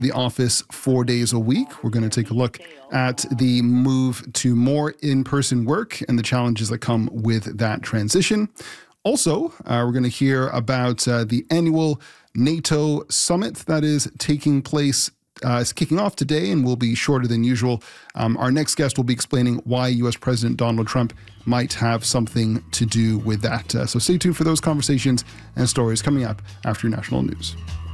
the office 4 days a week. We're going to take a look at the move to more in-person work and the challenges that come with that transition. Also, we're going to hear about the annual NATO summit that is taking place. It's kicking off today and will be shorter than usual. Our next guest will be explaining why U.S. President Donald Trump might have something to do with that. So stay tuned for those conversations and stories coming up after your national news.